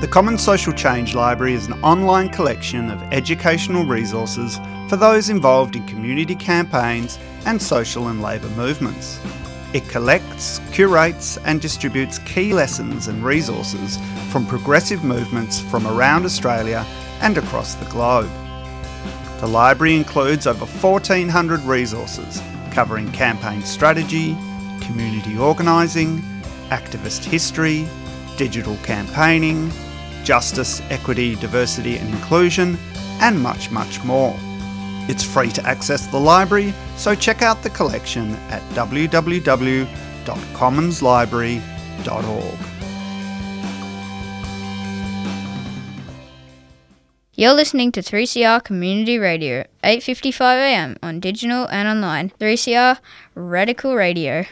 The Commons Social Change Library is an online collection of educational resources for those involved in community campaigns and social and labour movements. It collects, curates and distributes key lessons and resources from progressive movements from around Australia and across the globe. The library includes over 1,400 resources covering campaign strategy, community organising, activist history, digital campaigning, justice, equity, diversity and inclusion, and much, much more. It's free to access the library, so check out the collection at www.commonslibrary.org. You're listening to 3CR Community Radio, 8:55 AM on digital and online. 3CR Radical Radio.